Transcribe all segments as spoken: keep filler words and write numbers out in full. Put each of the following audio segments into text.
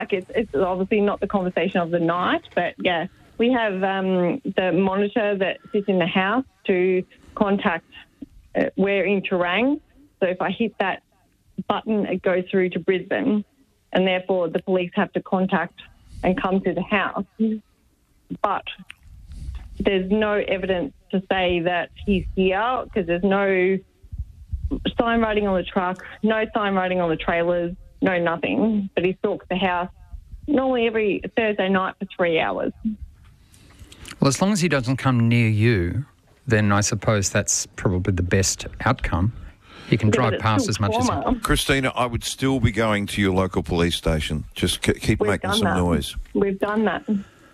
Like it's, it's obviously not the conversation of the night, but yeah, we have um, the monitor that sits in the house to contact. Uh, we're in Terang, so if I hit that button, it goes through to Brisbane, and therefore the police have to contact and come to the house. But there's no evidence to say that he's here because there's no sign writing on the truck, no sign writing on the trailers, no nothing. But he stalks the house normally every Thursday night for three hours. Well, as long as he doesn't come near you, then I suppose that's probably the best outcome. He can drive past as much trauma. as he... Christina, I would still be going to your local police station. Just k- keep We've making some that. noise. We've done that.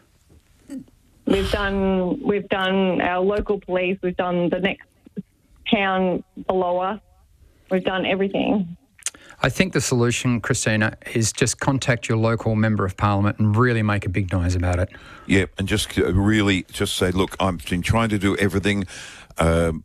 We've done we've done our local police. We've done the next town below us. We've done everything. I think the solution, Christina, is just contact your local member of parliament and really make a big noise about it. Yeah, and just really just say, look, I've been trying to do everything. Um,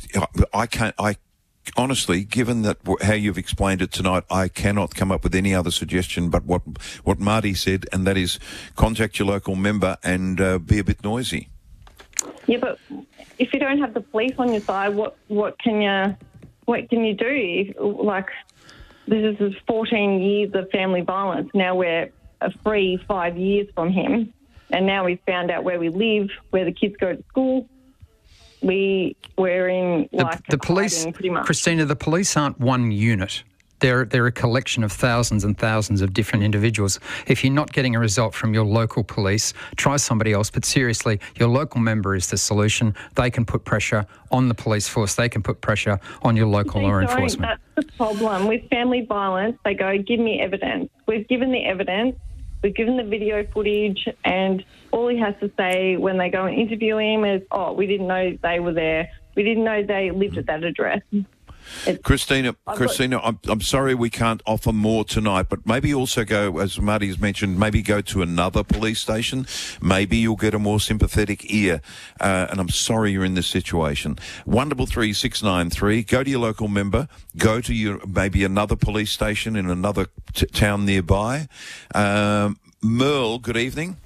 I can't. I honestly, given that how you've explained it tonight, I cannot come up with any other suggestion but what what Marty said, and that is contact your local member and uh, be a bit noisy. Yeah, but if you don't have the police on your side, what what can you what can you do? If, like. This is fourteen years of family violence. Now we're a free five years from him. And now we've found out where we live, where the kids go to school. We, we're in, like, the, the police, pretty much. Christina, the police aren't one unit. They're, they're a collection of thousands and thousands of different individuals. If you're not getting a result from your local police, try somebody else. But seriously, your local member is the solution. They can put pressure on the police force. They can put pressure on your local They law don't. enforcement. That's the problem. With family violence, they go, give me evidence. We've given the evidence. We've given the video footage, and all he has to say when they go and interview him is, oh, we didn't know they were there. We didn't know they lived at that address. It's, Christina, I've Christina, got, I'm, I'm sorry we can't offer more tonight, but maybe also go, as Marty has mentioned, maybe go to another police station. Maybe you'll get a more sympathetic ear. Uh, and I'm sorry you're in this situation. one double three six nine three. Go to your local member. Go to your maybe another police station in another t- town nearby. Um, Merle, good evening.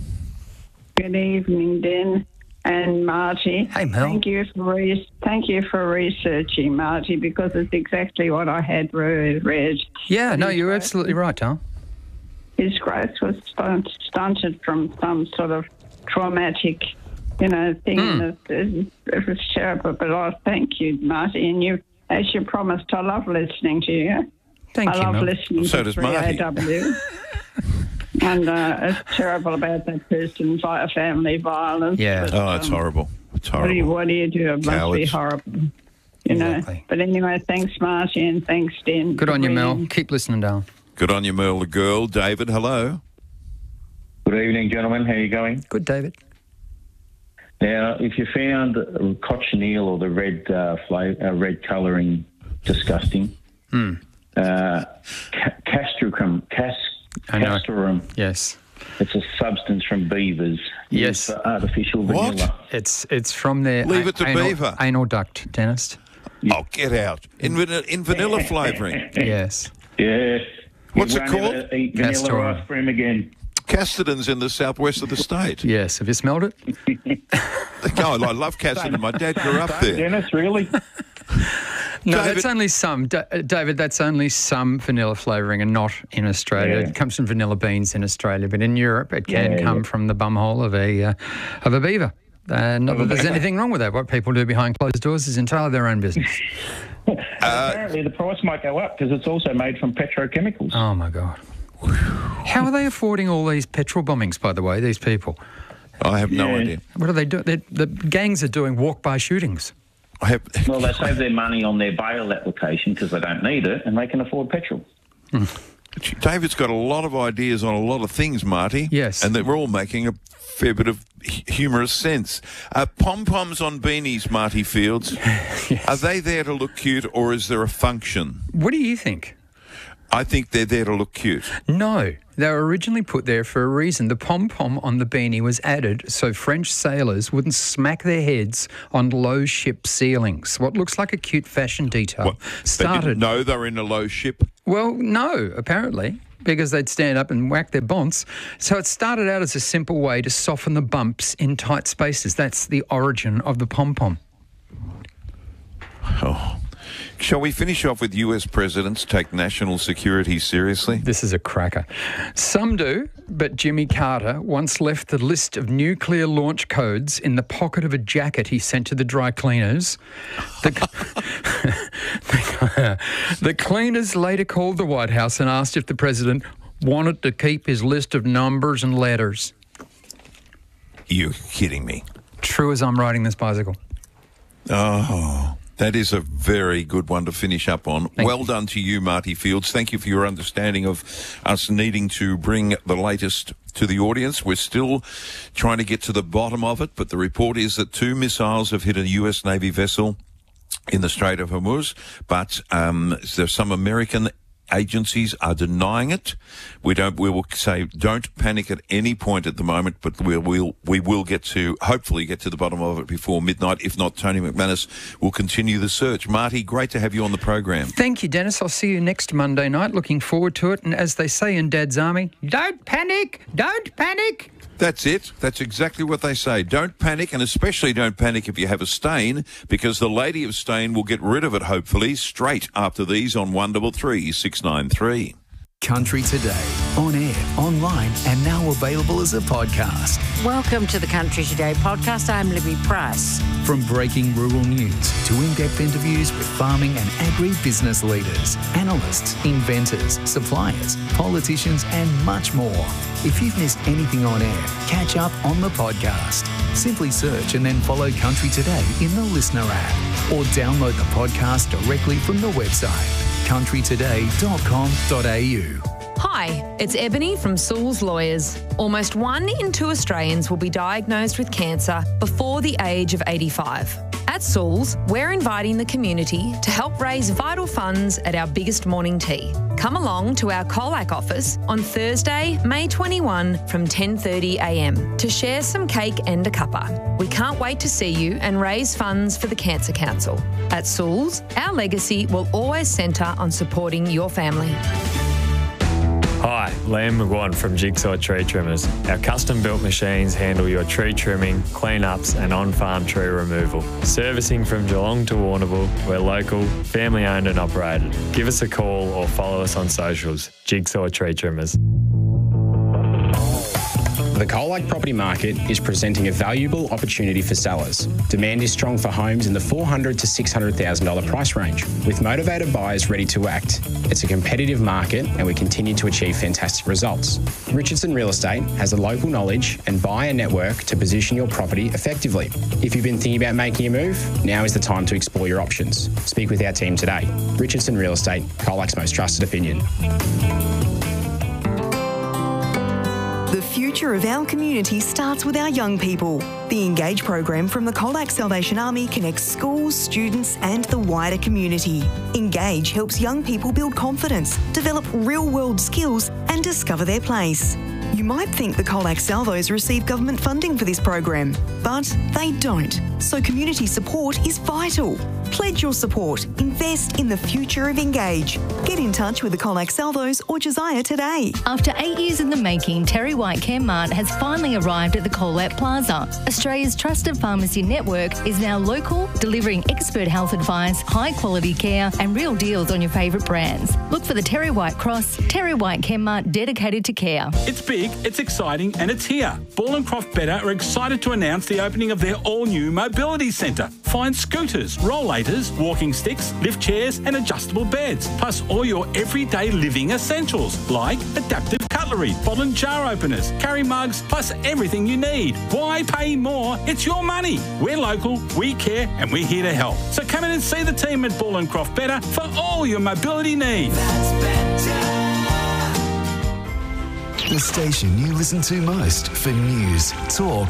Good evening, Den. And Marty, hey, Mel. thank you for re- thank you for researching, Marty, because it's exactly what I had re- read. Yeah, no, His you're growth, absolutely right, Tom. His growth was stunt- stunted from some sort of traumatic, you know, thing. Mm. It, it was terrible, but I thank you, Marty, and you, as you promised, I love listening to you. Thank I you, love Mel. listening So to does three A W. And uh, it's terrible about that person, vi- family violence. Yeah. But, Oh, it's um, horrible. It's What do you, horrible. what do you do? It must be Cowards. horrible. You know. Exactly. But anyway, thanks, Marty, and thanks, Den. Good on you, Mel. Brilliant. Keep listening, darling. Good on you, Merle, the girl. David, hello. Good evening, gentlemen. How are you going? Good, David. Now, if you found cochineal or the red uh, flavor, uh, red colouring disgusting, Mm. uh, ca- castrocum, cas- I know. castorum, Yes. it's a substance from beavers. Yes. used for artificial What? vanilla. It's it's from their Leave it to anal, beaver. anal duct, dentist. Oh, get out. In, van- in vanilla flavouring. Yes. Yeah. What's you it won't called? ever Eat vanilla Castorum. ice cream again. Casterton's in the southwest of the state. Yes. Have you smelled it? Oh, I love Casterton. My dad grew up there. Dennis, really? No, David- that's only some. Da- uh, David, that's only some vanilla flavouring and not in Australia. Yeah. It comes from vanilla beans in Australia, but in Europe it can Yeah, come yeah. from the bumhole of a uh, of a beaver. Uh, not that there's anything wrong with that. What people do behind closed doors is entirely their own business. Apparently, the price might go up because it's also made from petrochemicals. Oh, my God. How are they affording all these petrol bombings, by the way, these people? I have no Yeah. idea. What are they doing? They're- The gangs are doing walk-by shootings. I have. Well, they save their money on their bail application because they don't need it and they can afford petrol. David's got a lot of ideas on a lot of things, Marty. Yes. And that we're all making a fair bit of hu- humorous sense. Uh, pom-poms on beanies, Marty Fields. Are they there to look cute or is there a function? What do you think? I think they're there to look cute. No, they were originally put there for a reason. The pom-pom on the beanie was added so French sailors wouldn't smack their heads on low ship ceilings. What looks like a cute fashion detail What, They started. didn't know they were in a low ship. Well, no, apparently. because they'd stand up and whack their bonce. So it started out as a simple way to soften the bumps in tight spaces. That's the origin of the pom-pom. Oh. Shall we finish off with U S presidents take national security seriously? This is a cracker. Some do, but Jimmy Carter once left the list of nuclear launch codes in the pocket of a jacket he sent to the dry cleaners. The, the, the cleaners later called the White House and asked if the president wanted to keep his list of numbers and letters. You're kidding me. True as I'm riding this bicycle. Oh... That is a very good one to finish up on. Thank well you. done to you, Marty Fields. Thank you for your understanding of us needing to bring the latest to the audience. We're still trying to get to the bottom of it, but the report is that two missiles have hit a U S Navy vessel in the Strait of Hormuz, but um, there's some American agencies are denying it. We don't. We will say don't panic at any point at the moment, but we'll, we'll we will get to hopefully get to the bottom of it before midnight. If not, Tony McManus will continue the search. Marty, great to have you on the program. Thank you, Dennis. I'll see you next Monday night. Looking forward to it. And as they say in Dad's Army, don't panic, don't panic. That's it. That's exactly what they say. Don't panic, and especially don't panic if you have a stain, because the Lady of Stain will get rid of it, hopefully, straight after these on one three three, six nine three. Country Today, on air, online, and now available as a podcast. Welcome to the Country Today podcast. I'm Libby Price. From breaking rural news to in-depth interviews with farming and agri-business leaders, analysts, inventors, suppliers, politicians, and much more. If you've missed anything on air, catch up on the podcast. Simply search and then follow Country Today in the Listener app or download the podcast directly from the website country today dot com dot a u. Hi, it's Ebony from Sewell's Lawyers. Almost one in two Australians will be diagnosed with cancer before the age of eighty-five. At Sewell's, we're inviting the community to help raise vital funds at our biggest morning tea. Come along to our Colac office on Thursday, May twenty-first from ten thirty a m to share some cake and a cuppa. We can't wait to see you and raise funds for the Cancer Council. At Sewell's, our legacy will always centre on supporting your family. Hi, Liam McGuan from Jigsaw Tree Trimmers. Our custom-built machines handle your tree trimming, clean-ups and on-farm tree removal. Servicing from Geelong to Warrnambool, we're local, family-owned and operated. Give us a call or follow us on socials. Jigsaw Tree Trimmers. The Colac property market is presenting a valuable opportunity for sellers. Demand is strong for homes in the four hundred thousand to six hundred thousand dollars price range, with motivated buyers ready to act. It's a competitive market and we continue to achieve fantastic results. Richardson Real Estate has the local knowledge and buyer network to position your property effectively. If you've been thinking about making a move, now is the time to explore your options. Speak with our team today. Richardson Real Estate, Colac's most trusted opinion. The future of our community starts with our young people. The Engage program from the Colac Salvation Army connects schools, students and the wider community. Engage helps young people build confidence, develop real-world skills and discover their place. You might think the Colac Salvos receive government funding for this program, but they don't. So community support is vital. Pledge your support. Invest in the future of Engage. Get in touch with the Colac Salvos or Josiah today. After eight years in the making, Terry White Care Mart has finally arrived at the Colac Plaza. Australia's trusted pharmacy network is now local, delivering expert health advice, high quality care and real deals on your favourite brands. Look for the Terry White Cross, Terry White Care Mart, dedicated to care. It's big, it's exciting and it's here. Ball and Croft Better are excited to announce the opening of their all-new mobility centre. Find scooters, rollators, walking sticks, lift chairs and adjustable beds, plus all your everyday living essentials like adaptive cutlery, bottle and jar openers, carry mugs, plus everything you need. Why pay more? It's your money. We're local, we care and we're here to help. So come in and see the team at Ball and Croft Better for all your mobility needs. The station you listen to most for news, talk